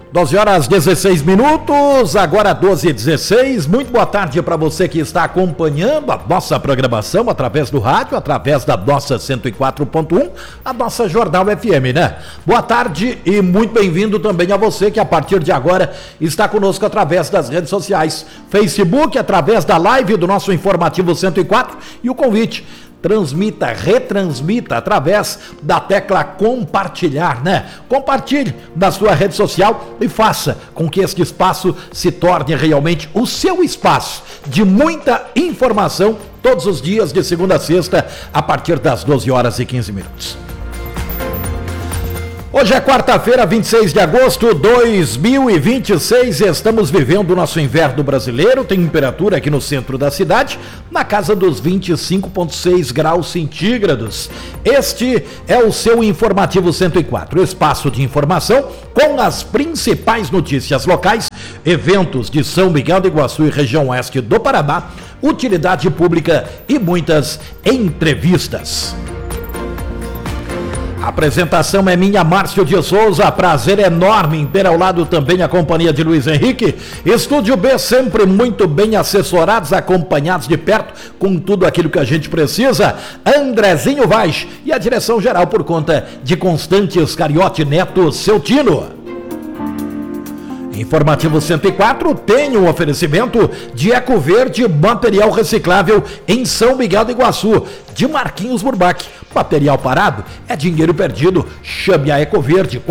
12 horas 16 minutos, agora 12h16. Muito boa tarde para você que está acompanhando a nossa programação através do rádio, através da nossa 104.1, a nossa Jornal FM, né? Boa tarde e muito bem-vindo também a você que a partir de agora está conosco através das redes sociais, Facebook, através da live do nosso Informativo 104 e o convite. Transmita, retransmita através da tecla compartilhar, né? Compartilhe na sua rede social e faça com que este espaço se torne realmente o seu espaço de muita informação todos os dias de segunda a sexta a partir das 12 horas e 15 minutos. Hoje é quarta-feira, 26 de agosto de 2026, estamos vivendo o nosso inverno brasileiro, temperatura aqui no centro da cidade, na casa dos 25,6 graus centígrados. Este é o seu Informativo 104, espaço de informação com as principais notícias locais, eventos de São Miguel do Iguaçu e região oeste do Paraná, utilidade pública e muitas entrevistas. A apresentação é minha, Márcio de Souza, prazer enorme em ter ao lado também a companhia de Luiz Henrique. Estúdio B sempre muito bem assessorados, acompanhados de perto com tudo aquilo que a gente precisa. Andrezinho Vaz e a direção geral por conta de Constantes Cariote Neto, seu Tino. Informativo 104 tem um oferecimento de Eco Verde, material reciclável em São Miguel do Iguaçu, de Marquinhos Murbach. Material parado é dinheiro perdido. Chame a Eco Verde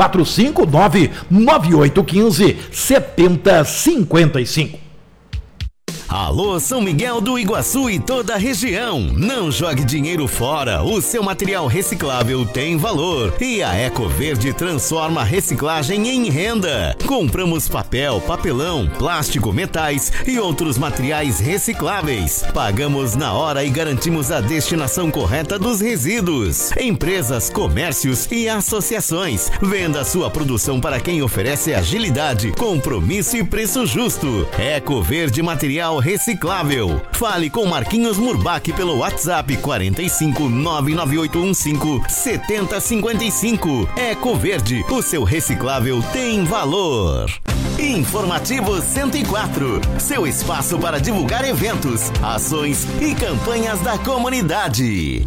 459-9815-7055. Alô, São Miguel do Iguaçu e toda a região. Não jogue dinheiro fora. O seu material reciclável tem valor. E a Eco Verde transforma a reciclagem em renda. Compramos papel, papelão, plástico, metais e outros materiais recicláveis. Pagamos na hora e garantimos a destinação correta dos resíduos. Empresas, comércios e associações. Venda sua produção para quem oferece agilidade, compromisso e preço justo. Eco Verde Material Reciclável. Fale com Marquinhos Murbach pelo WhatsApp 45 99815 7055. Eco Verde, o seu reciclável tem valor. Informativo 104, seu espaço para divulgar eventos, ações e campanhas da comunidade.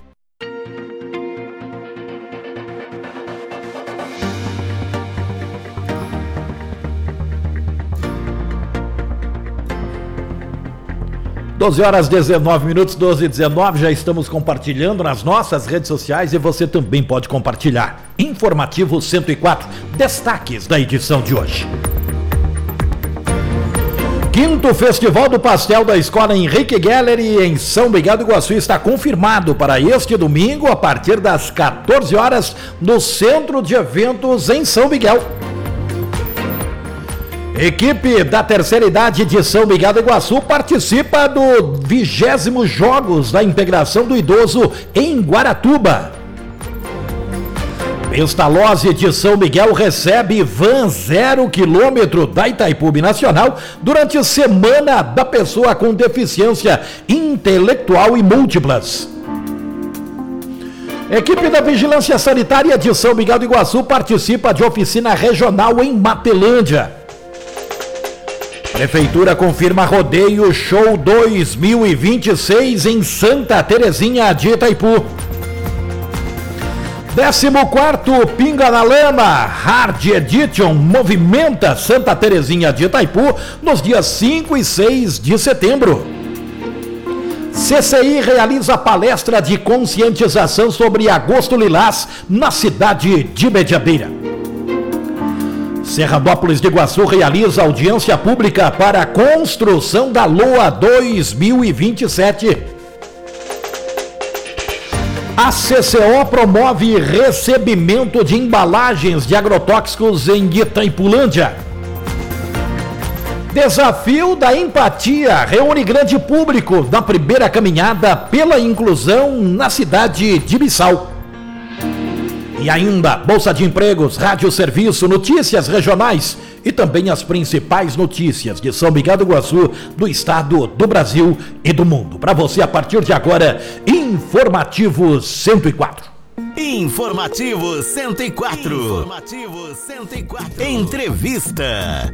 Doze horas 19 minutos, 12h19, já estamos compartilhando nas nossas redes sociais e você também pode compartilhar. Informativo 104, destaques da edição de hoje. Quinto Festival do Pastel da Escola Henrique Gallery em São Miguel do Iguaçu está confirmado para este domingo a partir das 14 horas no Centro de Eventos em São Miguel. Equipe da terceira idade de São Miguel do Iguaçu participa do 20º Jogos da Integração do Idoso em Guaratuba. Pestalozzi de São Miguel recebe van 0 km da Itaipu Nacional durante a Semana da Pessoa com Deficiência Intelectual e Múltiplas. Equipe da Vigilância Sanitária de São Miguel do Iguaçu participa de oficina regional em Matelândia. Prefeitura confirma Rodeio Show 2026 em Santa Terezinha de Itaipu. 14º Pinga na Lama Hard Edition movimenta Santa Terezinha de Itaipu nos dias 5 e 6 de setembro. CCI realiza palestra de conscientização sobre Agosto Lilás na cidade de Medianeira. Serranópolis de Iguaçu realiza audiência pública para a construção da LOA 2027. A CCO promove recebimento de embalagens de agrotóxicos em Itaipulândia. Desafio da empatia reúne grande público na primeira caminhada pela inclusão na cidade de Missal. E ainda, Bolsa de Empregos, Rádio Serviço, notícias regionais e também as principais notícias de São Miguel do Iguaçu, do estado, do Brasil e do mundo. Para você, a partir de agora, Informativo 104. Informativo 104. Informativo 104. Entrevista.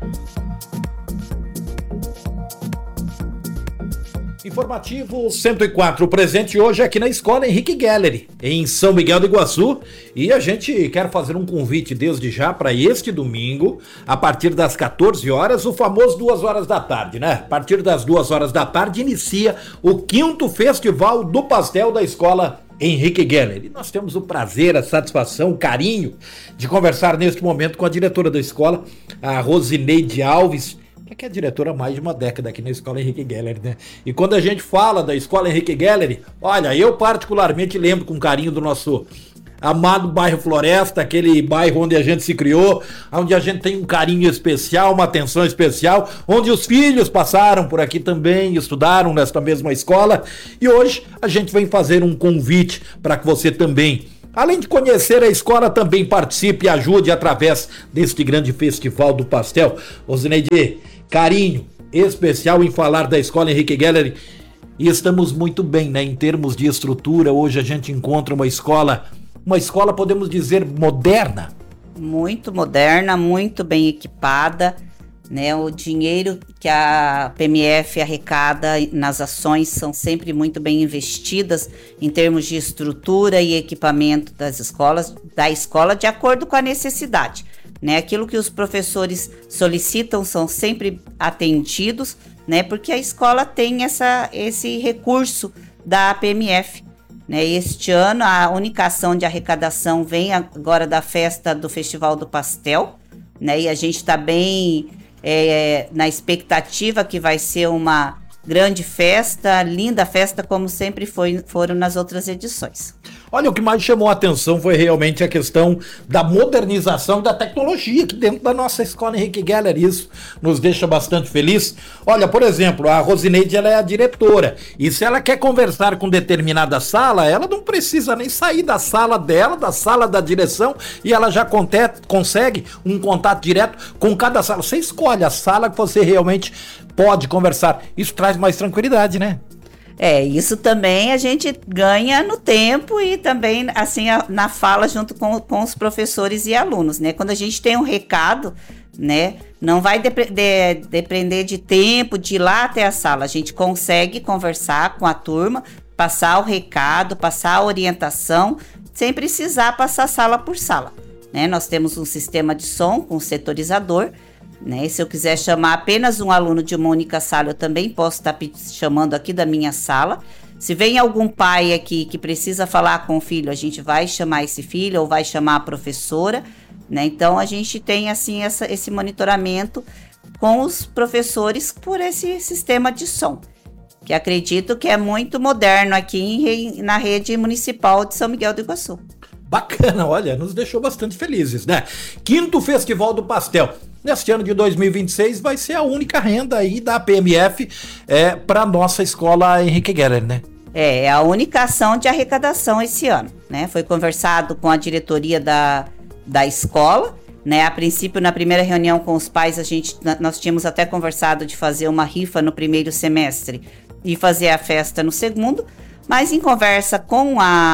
Informativo 104, presente hoje aqui na Escola Henrique Gallery, em São Miguel do Iguaçu, e a gente quer fazer um convite desde já para este domingo, a partir das 14 horas, o famoso 2 horas da tarde, né? A partir das 2 horas da tarde inicia o 5º Festival do Pastel da Escola Henrique Gallery. Nós temos o prazer, a satisfação, o carinho de conversar neste momento com a diretora da escola, a Rosineide Alves, que é a diretora há mais de uma década aqui na Escola Henrique Gallery, né? E quando a gente fala da Escola Henrique Gallery, olha, eu particularmente lembro com carinho do nosso amado bairro Floresta, aquele bairro onde a gente se criou, onde a gente tem um carinho especial, uma atenção especial, onde os filhos passaram por aqui também, estudaram nesta mesma escola, e hoje a gente vem fazer um convite para que você também, além de conhecer a escola, também participe e ajude através deste grande festival do pastel. Rosineide, carinho especial em falar da Escola Henrique Gallery, e estamos muito bem, né? Em termos de estrutura, hoje a gente encontra uma escola, podemos dizer, moderna. Muito moderna, muito bem equipada, né? O dinheiro que a PMF arrecada nas ações são sempre muito bem investidas em termos de estrutura e equipamento das escolas, da escola de acordo com a necessidade, né? Aquilo que os professores solicitam são sempre atendidos, né? Porque a escola tem esse recurso da PMF, né? Este ano a única ação de arrecadação vem agora da festa do Festival do Pastel, né? E a gente está bem na expectativa que vai ser uma grande festa, linda festa, como sempre foram nas outras edições. Olha, o que mais chamou a atenção foi realmente a questão da modernização da tecnologia aqui dentro da nossa Escola Henrique Gallery. Isso nos deixa bastante feliz. Olha, por exemplo, a Rosineide, ela é a diretora, e se ela quer conversar com determinada sala, ela não precisa nem sair da sala dela, da sala da direção, e ela já consegue um contato direto com cada sala. Você escolhe a sala que você realmente pode conversar. Isso traz mais tranquilidade, né? Isso também a gente ganha no tempo e também assim na fala junto com os professores e alunos, né? Quando a gente tem um recado, né, não vai depender de tempo de ir lá até a sala, a gente consegue conversar com a turma, passar o recado, passar a orientação, sem precisar passar sala por sala, né? Nós temos um sistema de som com setorizador, né? Se eu quiser chamar apenas um aluno de uma única sala, eu também posso estar chamando aqui da minha sala. Se vem algum pai aqui que precisa falar com o filho, a gente vai chamar esse filho ou vai chamar a professora, né? Então a gente tem assim esse monitoramento com os professores por esse sistema de som, que acredito que é muito moderno aqui na rede municipal de São Miguel do Iguaçu. Bacana, olha, nos deixou bastante felizes, né? 5º Festival do Pastel. Neste ano de 2026 vai ser a única renda aí da PMF para nossa Escola Henrique Gallery, né? É a única ação de arrecadação esse ano, né? Foi conversado com a diretoria da escola, né? A princípio, na primeira reunião com os pais, nós tínhamos até conversado de fazer uma rifa no primeiro semestre e fazer a festa no segundo, mas em conversa com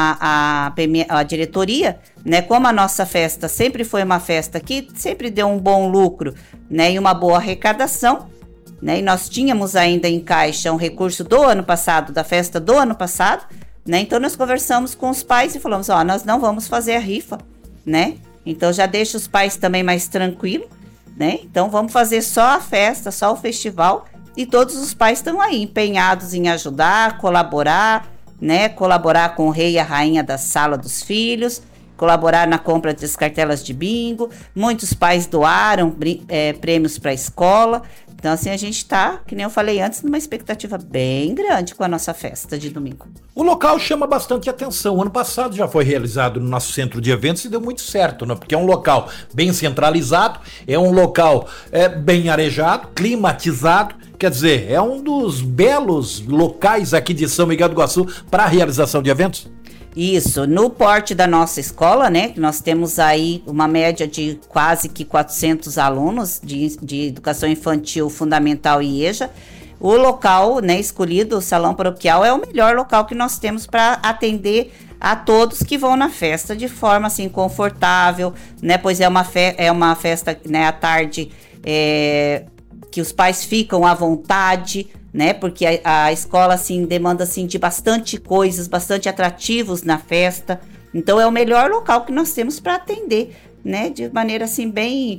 a diretoria, né, como a nossa festa sempre foi uma festa que sempre deu um bom lucro, né, e uma boa arrecadação, né, e nós tínhamos ainda em caixa um recurso do ano passado, da festa do ano passado, né, então nós conversamos com os pais e falamos, nós não vamos fazer a rifa, né, então já deixa os pais também mais tranquilos, né, então vamos fazer só a festa, só o festival, e todos os pais estão aí empenhados em ajudar, colaborar, né, colaborar com o rei e a rainha da sala dos filhos, colaborar na compra das cartelas de bingo. Muitos pais doaram prêmios para a escola. Então, assim, a gente está, que nem eu falei antes, numa expectativa bem grande com a nossa festa de domingo. O local chama bastante atenção. Ano passado já foi realizado no nosso centro de eventos e deu muito certo, né? Porque é um local bem centralizado, é um local bem arejado, climatizado. Quer dizer, é um dos belos locais aqui de São Miguel do Iguaçu para a realização de eventos. Isso, no porte da nossa escola, né, nós temos aí uma média de quase que 400 alunos de educação infantil, fundamental e EJA. O local, né, escolhido, o salão paroquial, é o melhor local que nós temos para atender a todos que vão na festa de forma assim confortável, né? Pois é uma festa, né, à tarde, que os pais ficam à vontade, né? Porque a escola assim demanda assim de bastante coisas, bastante atrativos na festa. Então é o melhor local que nós temos para atender, né? De maneira assim bem,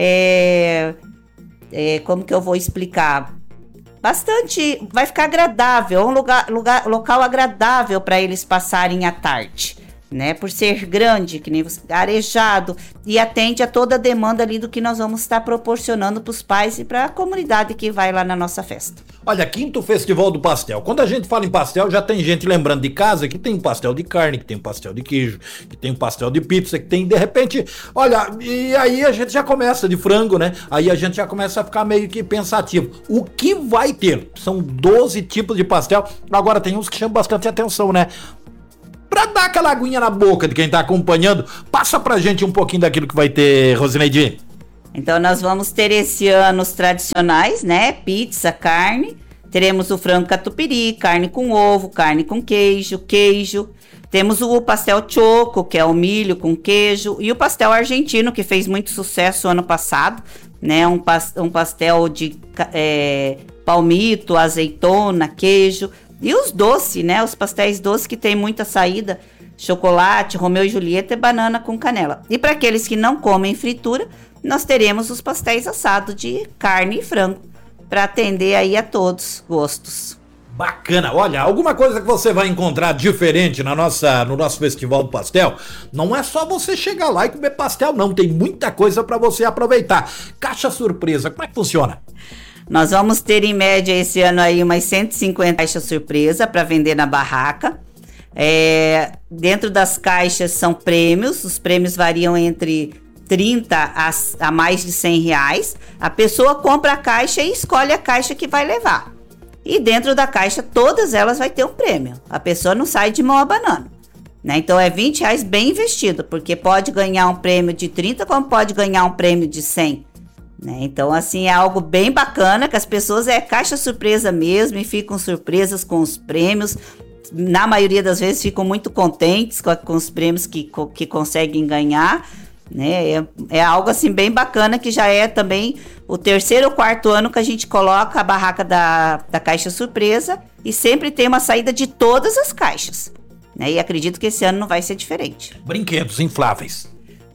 como que eu vou explicar? Bastante, vai ficar agradável, é um local agradável para eles passarem a tarde, né? Por ser grande, que nem você, arejado, e atende a toda a demanda ali do que nós vamos estar proporcionando para os pais e para a comunidade que vai lá na nossa festa. Olha, 5º Festival do Pastel. Quando a gente fala em pastel, já tem gente lembrando de casa que tem um pastel de carne, que tem um pastel de queijo, que tem um pastel de pizza, que tem, de repente, olha, e aí a gente já começa de frango, né? Aí a gente já começa a ficar meio que pensativo. O que vai ter? São 12 tipos de pastel. Agora tem uns que chamam bastante atenção, né? Pra dar aquela aguinha na boca de quem tá acompanhando, passa pra gente um pouquinho daquilo que vai ter, Rosineide. Então nós vamos ter esse ano os tradicionais, né? Pizza, carne. Teremos o frango catupiry, carne com ovo, carne com queijo. Temos o pastel choco, que é o milho com queijo. E o pastel argentino, que fez muito sucesso ano passado, né? Um pastel de palmito, azeitona, queijo. E os doces, né? Os pastéis doces que tem muita saída. Chocolate, Romeu e Julieta e banana com canela. E para aqueles que não comem fritura, nós teremos os pastéis assados de carne e frango, para atender aí a todos os gostos. Bacana, olha, alguma coisa que você vai encontrar diferente no nosso Festival do Pastel, não é só você chegar lá e comer pastel, não, tem muita coisa para você aproveitar. Caixa surpresa, como é que funciona? Nós vamos ter em média esse ano aí umas 150 caixas surpresa para vender na barraca. Dentro das caixas são prêmios, os prêmios variam entre 30 a mais de 100 reais. A pessoa compra a caixa e escolhe a caixa que vai levar. E dentro da caixa, todas elas vai ter um prêmio. A pessoa não sai de mão abanando, né? Então é 20 reais bem investido, porque pode ganhar um prêmio de 30, como pode ganhar um prêmio de 100. Né? Então, assim, é algo bem bacana, que as pessoas caixa surpresa mesmo e ficam surpresas com os prêmios. Na maioria das vezes ficam muito contentes com os prêmios que conseguem ganhar. Né? É algo assim bem bacana, que já é também o 3º ou 4º ano que a gente coloca a barraca da caixa surpresa, e sempre tem uma saída de todas as caixas, né? E acredito que esse ano não vai ser diferente. Brinquedos infláveis.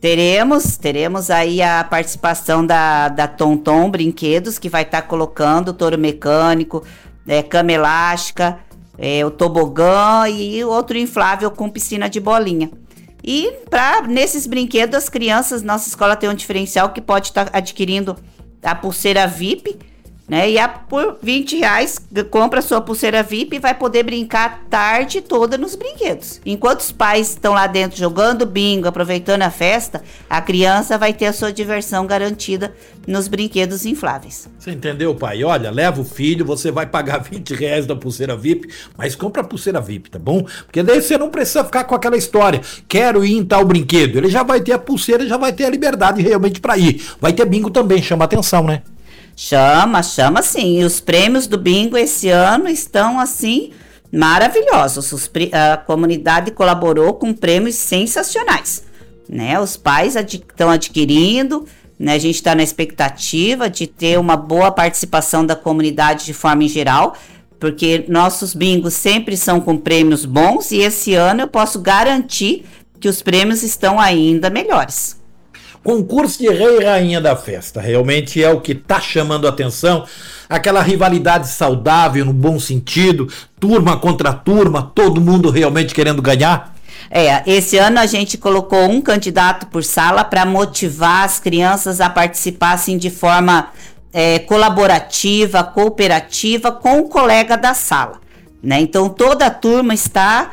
Teremos aí a participação da Tonton Brinquedos, que vai estar colocando touro mecânico, cama elástica, o tobogã e outro inflável com piscina de bolinha. E nesses brinquedos, as crianças, nossa escola tem um diferencial que pode estar adquirindo a pulseira VIP, né? E por 20 reais compra a sua pulseira VIP e vai poder brincar a tarde toda nos brinquedos. Enquanto os pais estão lá dentro jogando bingo, aproveitando a festa, a criança vai ter a sua diversão garantida nos brinquedos infláveis. Você entendeu, pai? Olha, leva o filho, você vai pagar 20 reais da pulseira VIP, mas compra a pulseira VIP, tá bom? Porque daí você não precisa ficar com aquela história, quero ir em tal brinquedo. Ele já vai ter a pulseira, já vai ter a liberdade realmente pra ir. Vai ter bingo também, chama atenção, né? Chama sim. E os prêmios do bingo esse ano estão, assim, maravilhosos. A comunidade colaborou com prêmios sensacionais, né? Os pais estão adquirindo, né? A gente está na expectativa de ter uma boa participação da comunidade de forma em geral, porque nossos bingos sempre são com prêmios bons, e esse ano eu posso garantir que os prêmios estão ainda melhores. Concurso de rei e rainha da festa, realmente é o que tá chamando a atenção, aquela rivalidade saudável no bom sentido, turma contra turma, todo mundo realmente querendo ganhar. Esse ano a gente colocou um candidato por sala para motivar as crianças a participar assim, de forma colaborativa, cooperativa com o colega da sala, né? Então toda a turma está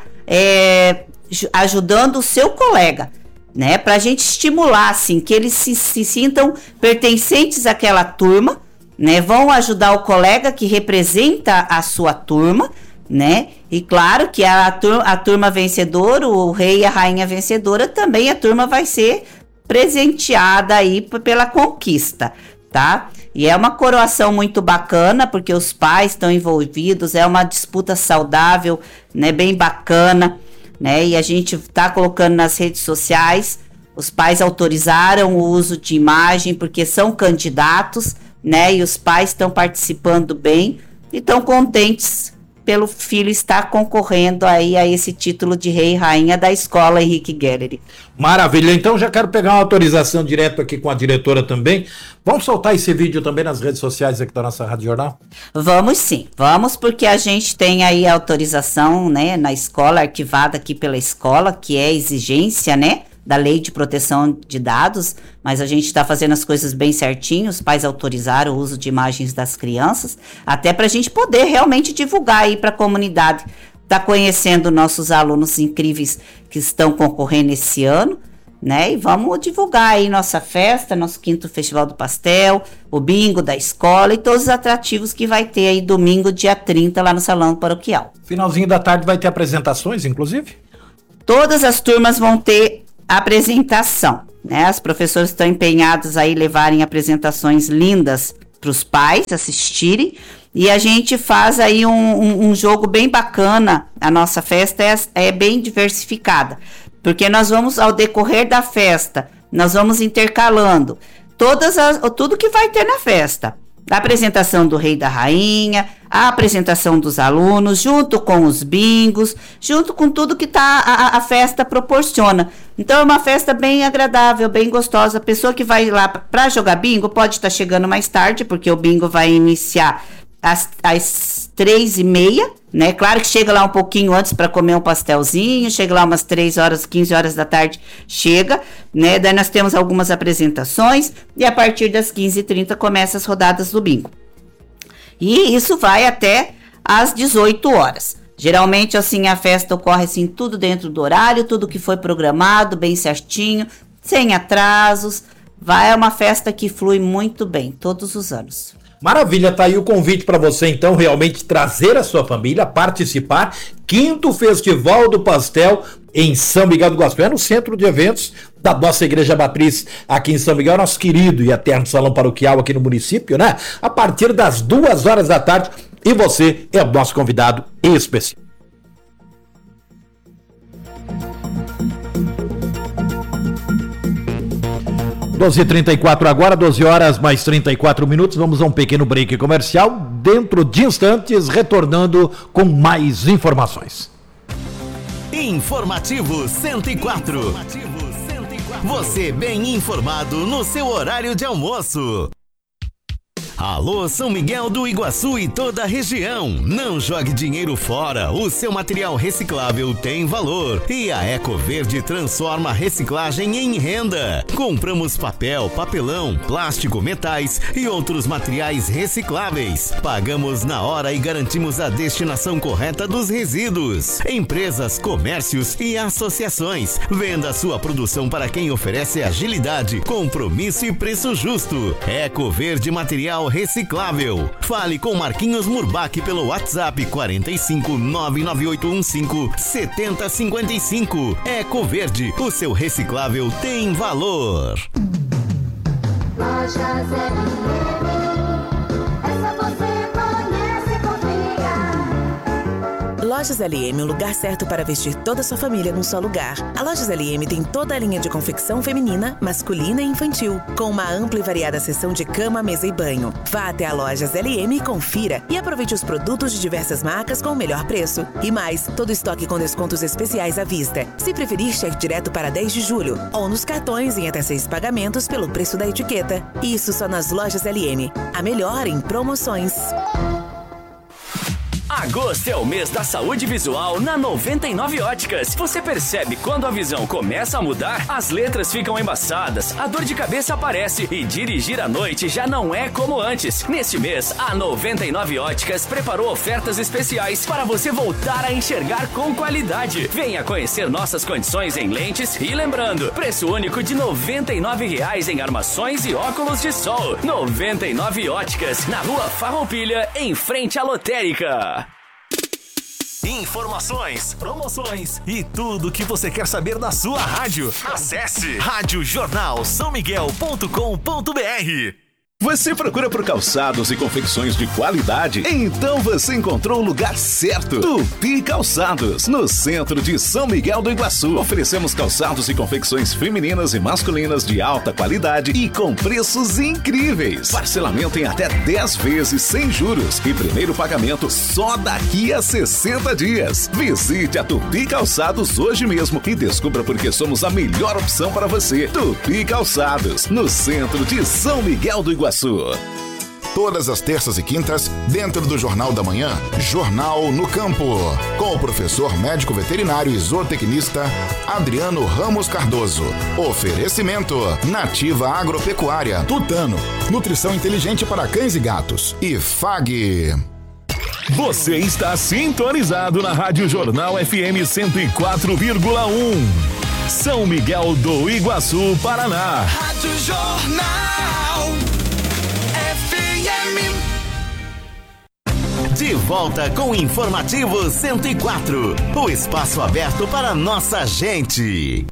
ajudando o seu colega, né, pra gente estimular, assim, que eles se sintam pertencentes àquela turma, né, vão ajudar o colega que representa a sua turma, né, e claro que a turma vencedora, o rei e a rainha vencedora, também a turma vai ser presenteada aí pela conquista, tá? E é uma coroação muito bacana, porque os pais estão envolvidos, é uma disputa saudável, né, bem bacana. né? E a gente está colocando nas redes sociais, os pais autorizaram o uso de imagem porque são candidatos, né? E os pais estão participando bem e estão contentes pelo filho estar concorrendo aí a esse título de rei e rainha da escola Henrique Gelleri. Maravilha, então já quero pegar uma autorização direto aqui com a diretora também. Vamos soltar esse vídeo também nas redes sociais aqui da nossa Rádio Jornal? Vamos sim, vamos, porque a gente tem aí a autorização, né, na escola, arquivada aqui pela escola, que é exigência, né, da Lei de Proteção de Dados, mas a gente está fazendo as coisas bem certinho, os pais autorizaram o uso de imagens das crianças, até para a gente poder realmente divulgar aí para a comunidade, tá conhecendo nossos alunos incríveis que estão concorrendo esse ano, né, e vamos divulgar aí nossa festa, nosso 5º Festival do Pastel, o bingo da escola e todos os atrativos que vai ter aí domingo, dia 30, lá no Salão Paroquial. Finalzinho da tarde vai ter apresentações, inclusive? Todas as turmas vão ter apresentação, né? As professoras estão empenhadas aí levarem apresentações lindas para os pais assistirem e a gente faz aí um jogo bem bacana. A nossa festa é bem diversificada, porque nós vamos, ao decorrer da festa, nós vamos intercalando tudo que vai ter na festa. A apresentação do rei e da rainha, a apresentação dos alunos, junto com os bingos, junto com tudo que a festa proporciona. Então é uma festa bem agradável, bem gostosa. A pessoa que vai lá para jogar bingo pode estar chegando mais tarde, porque o bingo vai iniciar às 3h30, né? Claro que chega lá um pouquinho antes para comer um pastelzinho, chega lá umas 3 horas, 15 horas da tarde, chega, né? Daí nós temos algumas apresentações e a partir das 15h30 começa as rodadas do bingo. E isso vai até às 18 horas. Geralmente, assim, a festa ocorre assim, tudo dentro do horário, tudo que foi programado, bem certinho, sem atrasos. É uma festa que flui muito bem, todos os anos. Maravilha, tá aí o convite para você então realmente trazer a sua família, participar, 5º Festival do Pastel em São Miguel do Iguaçu, no centro de eventos da nossa Igreja Matriz aqui em São Miguel, nosso querido e eterno Salão Paroquial aqui no município, né? A partir das 2 horas da tarde e você é o nosso convidado especial. (12h34) agora, 12 horas mais 34 minutos. Vamos a um pequeno break comercial. Dentro de instantes, retornando com mais informações. Informativo 104. Você bem informado no seu horário de almoço. Alô, São Miguel do Iguaçu e toda a região. Não jogue dinheiro fora. O seu material reciclável tem valor. E a Ecoverde transforma a reciclagem em renda. Compramos papel, papelão, plástico, metais e outros materiais recicláveis. Pagamos na hora e garantimos a destinação correta dos resíduos. Empresas, comércios e associações. Venda sua produção para quem oferece agilidade, compromisso e preço justo. Ecoverde Material Reciclável. Fale com Marquinhos Murbach pelo WhatsApp 45 99815 7055. Ecoverde, o seu reciclável tem valor. Lojas LM, essa você conhece, confia. Lojas LM, o lugar certo para vestir toda a sua família num só lugar. A Lojas LM tem toda a linha de confecção feminina, masculina e infantil, com uma ampla e variada seção de cama, mesa e banho. Vá até a Lojas LM e confira e aproveite os produtos de diversas marcas com o melhor preço. E mais, todo estoque com descontos especiais à vista. Se preferir, cheque direto para 10 de julho ou nos cartões em até 6 pagamentos pelo preço da etiqueta. Isso só nas Lojas LM. A melhor em promoções. Agosto é o mês da saúde visual na 99 Óticas. Você percebe quando a visão começa a mudar? As letras ficam embaçadas, a dor de cabeça aparece e dirigir à noite já não é como antes. Neste mês, a 99 Óticas preparou ofertas especiais para você voltar a enxergar com qualidade. Venha conhecer nossas condições em lentes e lembrando, preço único de R$ 99,00 em armações e óculos de sol. 99 Óticas, na Rua Farroupilha, em frente à lotérica. Informações, promoções e tudo o que você quer saber na sua rádio. Acesse radiojornalsaomiguel.com.br. Você procura por calçados e confecções de qualidade? Então você encontrou o lugar certo. Tupi Calçados, no centro de São Miguel do Iguaçu. Oferecemos calçados e confecções femininas e masculinas de alta qualidade e com preços incríveis. Parcelamento em até 10 vezes sem juros e primeiro pagamento só daqui a 60 dias. Visite a Tupi Calçados hoje mesmo e descubra por que somos a melhor opção para você. Tupi Calçados, no centro de São Miguel do Iguaçu. Todas as terças e quintas, dentro do Jornal da Manhã, Jornal no Campo, com o professor médico veterinário e zootecnista Adriano Ramos Cardoso. Oferecimento: Nativa Agropecuária, Tutano, nutrição inteligente para cães e gatos e FAG. Você está sintonizado na Rádio Jornal FM 104,1. São Miguel do Iguaçu, Paraná. Rádio Jornal FM. De volta com o Informativo 104. O espaço aberto para nossa gente.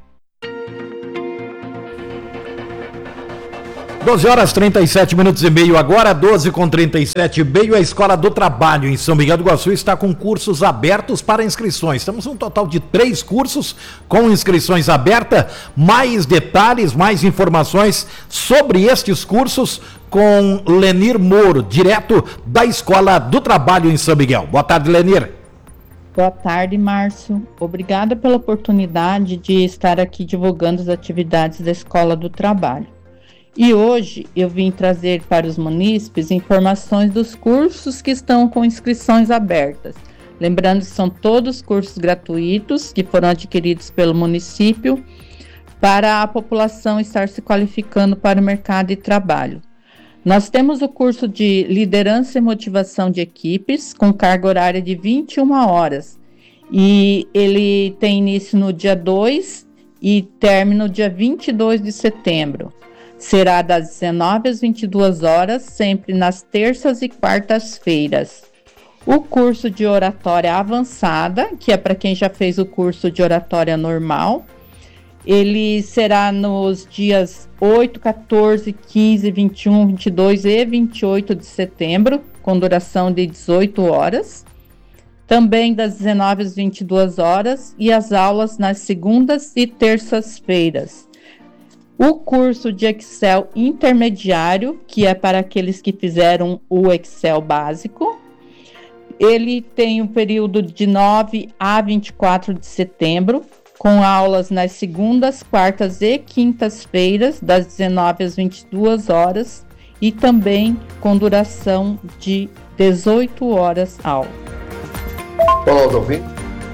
12 horas 37 minutos e meio agora, 12h37. A Escola do Trabalho em São Miguel do Iguaçu está com cursos abertos para inscrições. Temos um total de 3 cursos com inscrições abertas. Mais detalhes, mais informações sobre estes cursos com Lenir Moro, direto da Escola do Trabalho em São Miguel. Boa tarde, Lenir. Boa tarde, Márcio. Obrigada pela oportunidade de estar aqui divulgando as atividades da Escola do Trabalho. E hoje eu vim trazer para os munícipes informações dos cursos que estão com inscrições abertas. Lembrando que são todos cursos gratuitos que foram adquiridos pelo município para a população estar se qualificando para o mercado de trabalho. Nós temos o curso de Liderança e Motivação de Equipes com carga horária de 21 horas. E ele tem início no dia 2 e término no dia 22 de setembro. Será das 19 às 22 horas, sempre nas terças e quartas-feiras. O curso de oratória avançada, que é para quem já fez o curso de oratória normal, ele será nos dias 8, 14, 15, 21, 22 e 28 de setembro, com duração de 18 horas. Também das 19 às 22 horas e as aulas nas segundas e terças-feiras. O curso de Excel intermediário, que é para aqueles que fizeram o Excel básico, ele tem um período de 9 a 24 de setembro, com aulas nas segundas, quartas e quintas-feiras, das 19 às 22 horas, e também com duração de 18 horas aula. Olá, os ouvintes.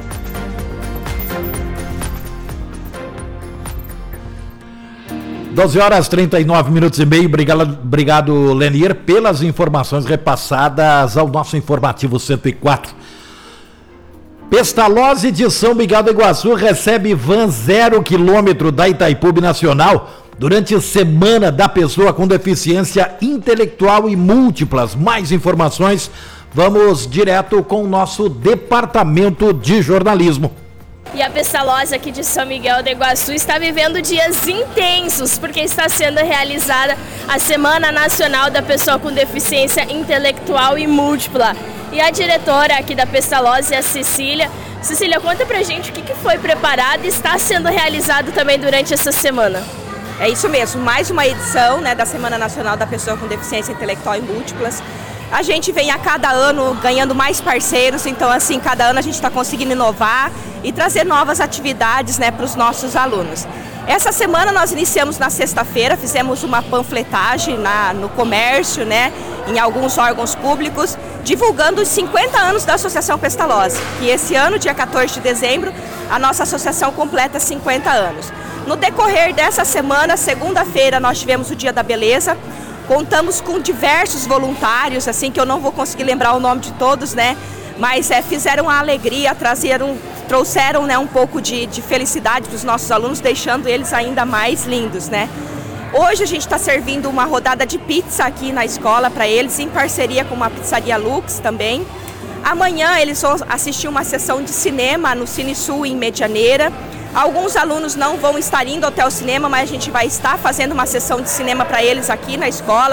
Doze horas 39 minutos e meio. Obrigado, Lenir, pelas informações repassadas ao nosso Informativo 104. Pestalozzi de São Miguel do Iguaçu recebe van 0 km da Itaipu Nacional durante a Semana da Pessoa com Deficiência Intelectual e Múltiplas. Mais informações, vamos direto com o nosso Departamento de Jornalismo. E a Pestalozzi aqui de São Miguel do Iguaçu está vivendo dias intensos, porque está sendo realizada a Semana Nacional da Pessoa com Deficiência Intelectual e Múltipla. E a diretora aqui da Pestalozzi é a Cecília. Cecília, conta pra gente o que foi preparado e está sendo realizado também durante essa semana. É isso mesmo, mais uma edição, né, da Semana Nacional da Pessoa com Deficiência Intelectual e Múltiplas. A gente vem a cada ano ganhando mais parceiros, então assim, cada ano a gente está conseguindo inovar e trazer novas atividades, né, para os nossos alunos. Essa semana nós iniciamos na sexta-feira, fizemos uma panfletagem no comércio, né, em alguns órgãos públicos, divulgando os 50 anos da Associação Pestalozzi. E esse ano, dia 14 de dezembro, a nossa associação completa 50 anos. No decorrer dessa semana, segunda-feira, nós tivemos o Dia da Beleza. Contamos com diversos voluntários, assim, que eu não vou conseguir lembrar o nome de todos, né? Mas fizeram a alegria, trouxeram, né, um pouco de felicidade para os nossos alunos, deixando eles ainda mais lindos, né? Hoje a gente está servindo uma rodada de pizza aqui na escola para eles, em parceria com uma pizzaria Lux também. Amanhã eles vão assistir uma sessão de cinema no Cine Sul, em Medianeira. Alguns alunos não vão estar indo até o cinema, mas a gente vai estar fazendo uma sessão de cinema para eles aqui na escola,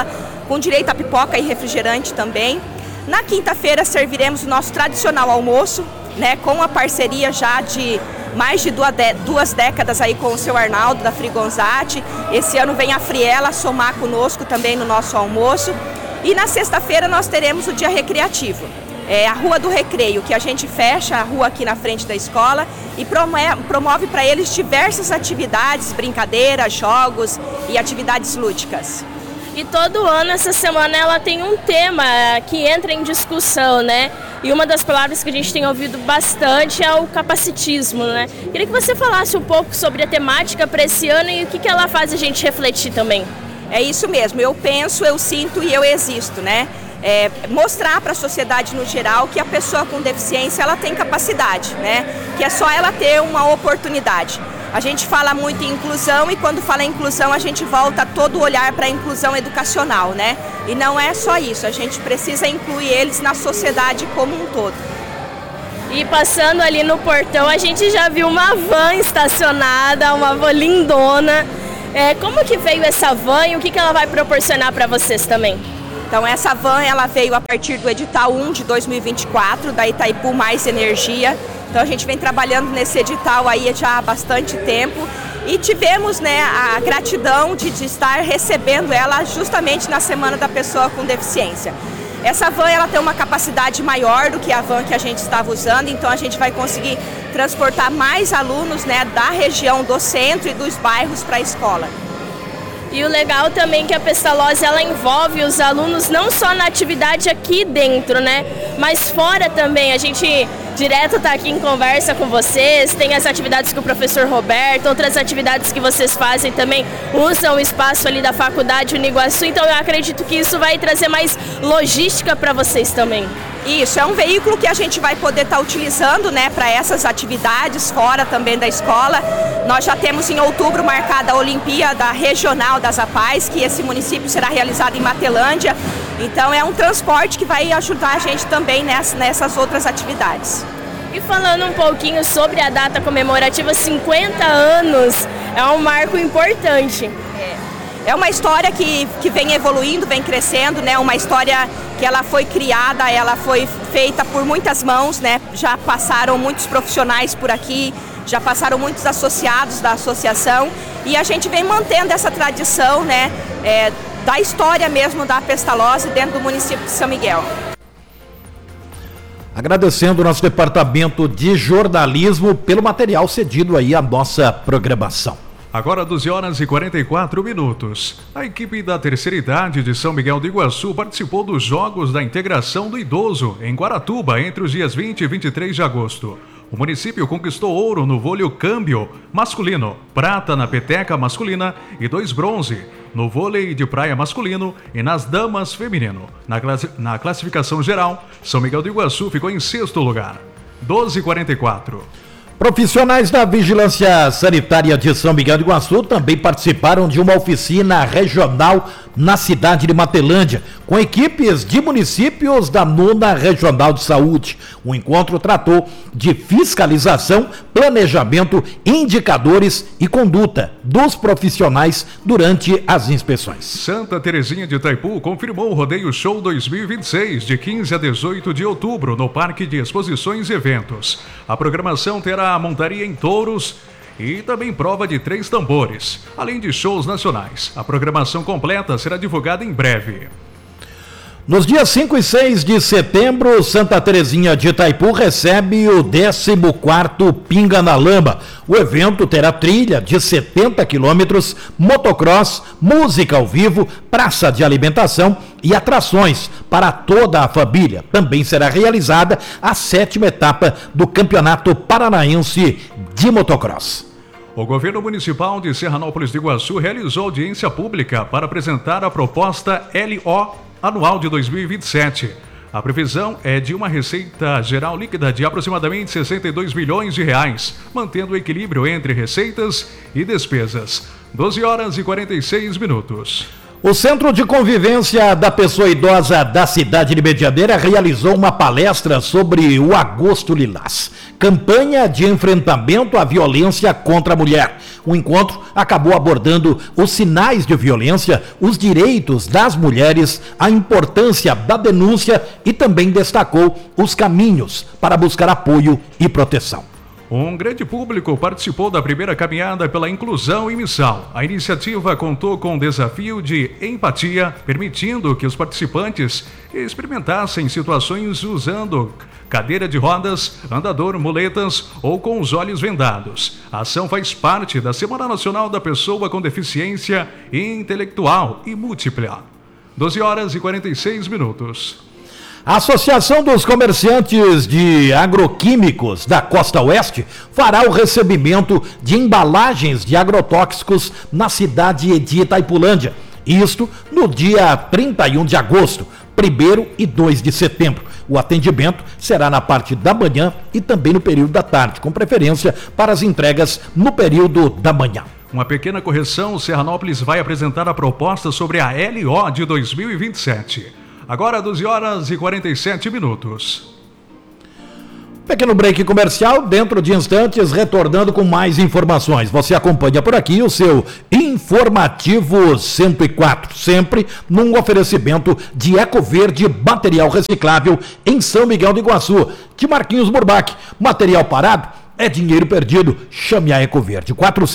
com direito a pipoca e refrigerante também. Na quinta-feira serviremos o nosso tradicional almoço, né, com a parceria já de mais de 2 décadas aí com o seu Arnaldo da Frigonzatti. Esse ano vem a Friela somar conosco também no nosso almoço. E na sexta-feira nós teremos o dia recreativo. É a Rua do Recreio, que a gente fecha a rua aqui na frente da escola e promove para eles diversas atividades, brincadeiras, jogos e atividades lúdicas. E todo ano, essa semana, ela tem um tema que entra em discussão, né? E uma das palavras que a gente tem ouvido bastante é o capacitismo, né? Queria que você falasse um pouco sobre a temática para esse ano e o que ela faz a gente refletir também. É isso mesmo, eu penso, eu sinto e eu existo, né? Mostrar para a sociedade no geral que a pessoa com deficiência ela tem capacidade, né? Que é só ela ter uma oportunidade. A gente fala muito em inclusão e quando fala em inclusão a gente volta todo o olhar para a inclusão educacional, né? E não é só isso, a gente precisa incluir eles na sociedade como um todo. E passando ali no portão a gente já viu uma van estacionada, uma van lindona. Como que veio essa van e o que ela vai proporcionar para vocês também? Então essa van ela veio a partir do edital 1 de 2024 da Itaipu Mais Energia. Então a gente vem trabalhando nesse edital aí já há bastante tempo e tivemos, né, a gratidão de estar recebendo ela justamente na Semana da Pessoa com Deficiência. Essa van ela tem uma capacidade maior do que a van que a gente estava usando, então a gente vai conseguir transportar mais alunos, né, da região do centro e dos bairros para a escola. E o legal também é que a Pestalozzi ela envolve os alunos não só na atividade aqui dentro, né? Mas fora também. A gente direto está aqui em conversa com vocês, tem as atividades com o professor Roberto, outras atividades que vocês fazem também usam o espaço ali da Faculdade Uniguaçu, então eu acredito que isso vai trazer mais logística para vocês também. Isso, é um veículo que a gente vai poder estar utilizando, né, para essas atividades fora também da escola. Nós já temos em outubro marcada a Olimpíada Regional das APAES, que esse município será realizado em Matelândia. Então é um transporte que vai ajudar a gente também nessas outras atividades. E falando um pouquinho sobre a data comemorativa, 50 anos, é um marco importante. É uma história que vem evoluindo, vem crescendo, né? Uma história que ela foi criada, ela foi feita por muitas mãos, né? Já passaram muitos profissionais por aqui, já passaram muitos associados da associação e a gente vem mantendo essa tradição, né? Da história mesmo da Pestalozzi dentro do município de São Miguel. Agradecendo o nosso departamento de jornalismo pelo material cedido aí à nossa programação. Agora 12h44. A equipe da terceira idade de São Miguel do Iguaçu participou dos Jogos da Integração do Idoso em Guaratuba entre os dias 20 e 23 de agosto. O município conquistou ouro no vôlei câmbio masculino, prata na peteca masculina e 2 bronze no vôlei de praia masculino e nas damas feminino. Na classificação geral, São Miguel do Iguaçu ficou em 6º lugar. 12h44. Profissionais da Vigilância Sanitária de São Miguel do Iguaçu também participaram de uma oficina regional na cidade de Matelândia, com equipes de municípios da 9ª Regional de Saúde. O encontro tratou de fiscalização, planejamento, indicadores e conduta dos profissionais durante as inspeções. Santa Terezinha de Itaipu confirmou o Rodeio Show 2026, de 15 a 18 de outubro, no Parque de Exposições e Eventos. A programação terá a montaria em touros e também prova de 3 tambores, além de shows nacionais. A programação completa será divulgada em breve. Nos dias 5 e 6 de setembro, Santa Terezinha de Itaipu recebe o 14º Pinga na Lama. O evento terá trilha de 70 quilômetros, motocross, música ao vivo, praça de alimentação e atrações para toda a família. Também será realizada a 7ª etapa do Campeonato Paranaense de Motocross. O governo municipal de Serranópolis do Iguaçu realizou audiência pública para apresentar a proposta LO anual de 2027. A previsão é de uma receita geral líquida de aproximadamente 62 milhões de reais, mantendo o equilíbrio entre receitas e despesas. 12h46. O Centro de Convivência da Pessoa Idosa da cidade de Medianeira realizou uma palestra sobre o Agosto Lilás, campanha de enfrentamento à violência contra a mulher. O encontro acabou abordando os sinais de violência, os direitos das mulheres, a importância da denúncia e também destacou os caminhos para buscar apoio e proteção. Um grande público participou da primeira caminhada pela inclusão em Missal. A iniciativa contou com um desafio de empatia, permitindo que os participantes experimentassem situações usando cadeira de rodas, andador, muletas ou com os olhos vendados. A ação faz parte da Semana Nacional da Pessoa com Deficiência Intelectual e Múltipla. 12h46. A Associação dos Comerciantes de Agroquímicos da Costa Oeste fará o recebimento de embalagens de agrotóxicos na cidade de Itaipulândia. Isto no dia 31 de agosto, 1º e 2 de setembro. O atendimento será na parte da manhã e também no período da tarde, com preferência para as entregas no período da manhã. Uma pequena correção, Serranópolis vai apresentar a proposta sobre a LO de 2027. Agora 12h47. Pequeno break comercial, dentro de instantes, retornando com mais informações. Você acompanha por aqui o seu Informativo 104, sempre num oferecimento de Ecoverde, material reciclável em São Miguel do Iguaçu, de Marquinhos Burbach. Material parado é dinheiro perdido. Chame a Ecoverde,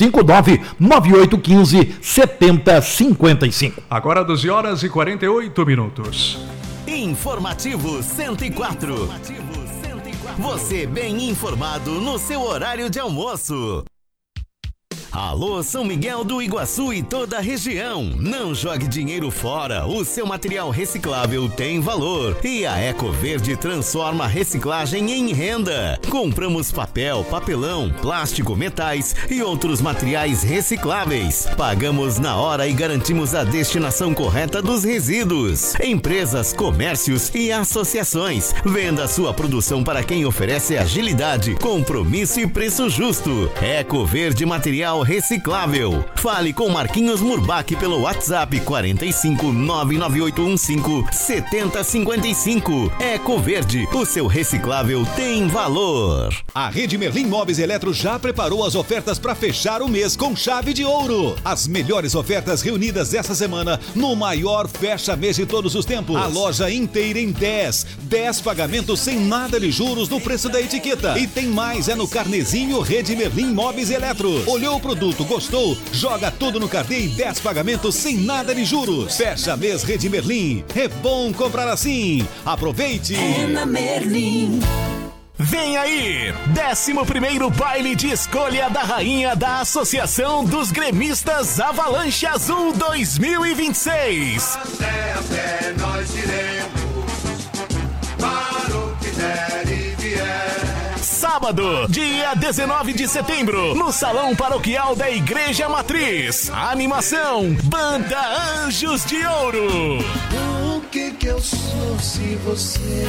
459-9815-7055. Agora 12h48. Informativo 104. Você bem informado no seu horário de almoço. Alô, São Miguel do Iguaçu e toda a região. Não jogue dinheiro fora. O seu material reciclável tem valor. E a Ecoverde transforma a reciclagem em renda. Compramos papel, papelão, plástico, metais e outros materiais recicláveis. Pagamos na hora e garantimos a destinação correta dos resíduos. Empresas, comércios e associações. Venda sua produção para quem oferece agilidade, compromisso e preço justo. Ecoverde Material Reciclável. Fale com Marquinhos Murbach pelo WhatsApp 45 99815 7055. Ecoverde, o seu reciclável tem valor. A Rede Merlin Móveis e Eletro já preparou as ofertas para fechar o mês com chave de ouro. As melhores ofertas reunidas essa semana no maior fecha-mês de todos os tempos. A loja inteira em 10 pagamentos sem nada de juros no preço da etiqueta. E tem mais, é no carnezinho Rede Merlin Móveis e Eletro. Olhou o produto, gostou? Joga tudo no carnê em 10 pagamentos sem nada de juros. Fecha mês Rede Merlin. É bom comprar assim. Aproveite! É na Merlin. Vem aí, 11º baile de escolha da rainha da Associação dos Gremistas Avalanche Azul 2026. Até nós iremos, para o que der e vier. Sábado, dia 19 de setembro, no Salão Paroquial da Igreja Matriz. Animação, Banda Anjos de Ouro. O que eu sou se você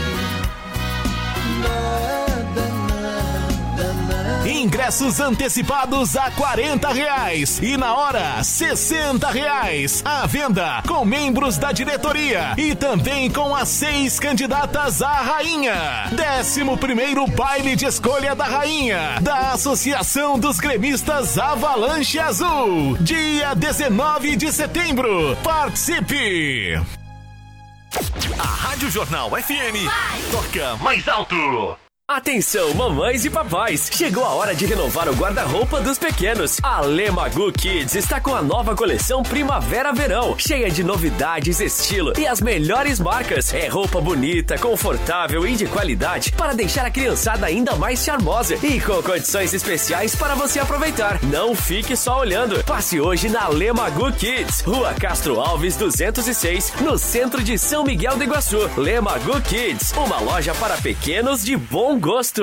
nada. Ingressos antecipados a R$40 e na hora R$60. À venda com membros da diretoria e também com as 6 candidatas à rainha. 11º baile de escolha da rainha da Associação dos Gremistas Avalanche Azul, dia 19 de setembro. Participe! A Rádio Jornal FM toca mais alto. Atenção, mamães e papais! Chegou a hora de renovar o guarda-roupa dos pequenos. A Lemagu Kids está com a nova coleção Primavera-Verão, cheia de novidades, estilo e as melhores marcas. É roupa bonita, confortável e de qualidade para deixar a criançada ainda mais charmosa e com condições especiais para você aproveitar. Não fique só olhando. Passe hoje na Lemagu Kids, Rua Castro Alves 206, no centro de São Miguel do Iguaçu. Lemagu Kids, uma loja para pequenos de bom gosto.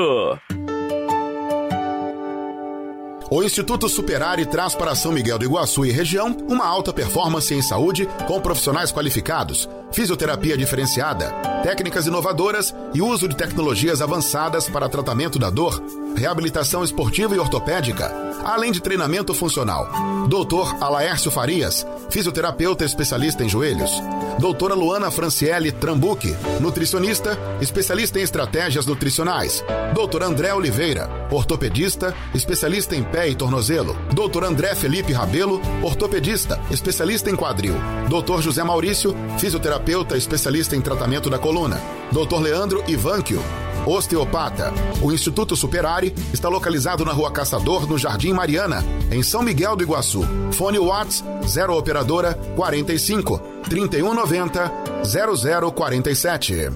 O Instituto Superare traz para São Miguel do Iguaçu e região uma alta performance em saúde com profissionais qualificados, fisioterapia diferenciada, técnicas inovadoras e uso de tecnologias avançadas para tratamento da dor, reabilitação esportiva e ortopédica, além de treinamento funcional. Dr. Alaércio Farias, fisioterapeuta especialista em joelhos. Doutora Luana Franciele Trambucchi, nutricionista, especialista em estratégias nutricionais. Doutor André Oliveira, ortopedista, especialista em pé e tornozelo. Doutor André Felipe Rabelo, ortopedista, especialista em quadril. Doutor José Maurício, fisioterapeuta, especialista em tratamento da coluna. Doutor Leandro Ivanquio, osteopata. O Instituto Superari está localizado na Rua Caçador, no Jardim Mariana, em São Miguel do Iguaçu. Fone Whats 0 operadora 45 3190 0047.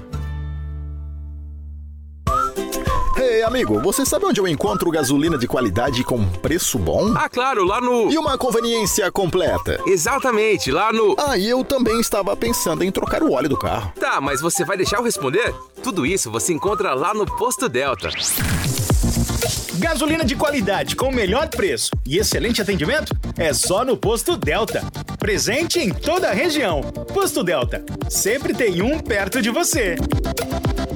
Ei, amigo, você sabe onde eu encontro gasolina de qualidade com preço bom? Ah, claro, lá no... E uma conveniência completa. Exatamente, lá no... Ah, e eu também estava pensando em trocar o óleo do carro. Tá, mas você vai deixar eu responder? Tudo isso você encontra lá no Posto Delta. Gasolina de qualidade com o melhor preço e excelente atendimento é só no Posto Delta. Presente em toda a região. Posto Delta, sempre tem um perto de você.